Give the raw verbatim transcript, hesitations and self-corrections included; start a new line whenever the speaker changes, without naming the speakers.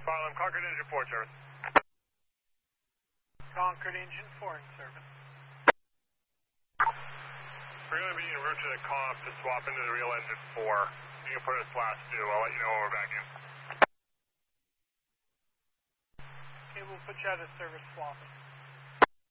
Farland, Concord Engine four in service.
Concord Engine four in service.
We're going to be en route to the comp to swap into the real engine four. You can put us last two. I'll let you know when we're back in.
Okay, we'll put you out of service swapping.